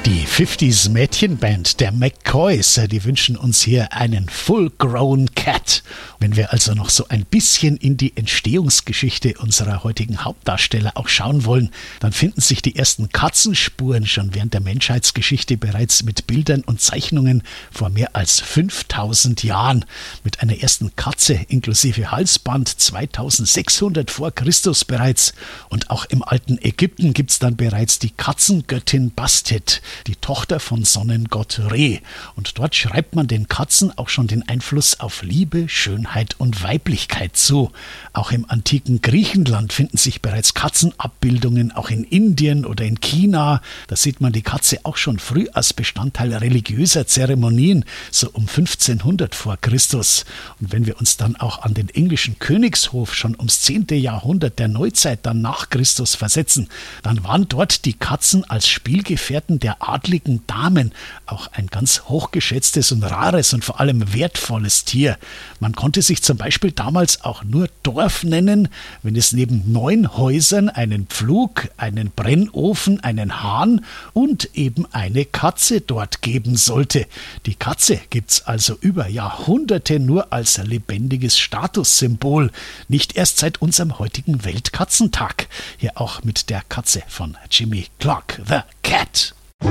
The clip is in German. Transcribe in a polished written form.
Die 50s Mädchenband der McCoys, die wünschen uns hier einen Full-Grown Cat. Wenn wir also noch so ein bisschen in die Entstehungsgeschichte unserer heutigen Hauptdarsteller auch schauen wollen, dann finden sich die ersten Katzenspuren schon während der Menschheitsgeschichte bereits mit Bildern und Zeichnungen vor mehr als 5000 Jahren. Mit einer ersten Katze inklusive Halsband 2600 vor Christus bereits. Und auch im alten Ägypten gibt es dann bereits die Katzengöttin Bastet, die Tochter von Sonnengott Re. Und dort schreibt man den Katzen auch schon den Einfluss auf Liebe, Schönheit und Weiblichkeit zu. Auch im antiken Griechenland finden sich bereits Katzenabbildungen, auch in Indien oder in China. Da sieht man die Katze auch schon früh als Bestandteil religiöser Zeremonien, so um 1500 vor Christus. Und wenn wir uns dann auch an den englischen Königshof schon ums 10. Jahrhundert der Neuzeit dann nach Christus versetzen, dann waren dort die Katzen als Spielgefährten der adligen Damen auch ein ganz hochgeschätztes und rares und vor allem wertvolles Tier. Man konnte sich zum Beispiel damals auch nur Dorf nennen, wenn es neben 9 Häusern einen Pflug, einen Brennofen, einen Hahn und eben eine Katze dort geben sollte. Die Katze gibt's also über Jahrhunderte nur als lebendiges Statussymbol, nicht erst seit unserem heutigen Weltkatzentag. Hier auch mit der Katze von Jimmy Clark, The Cat.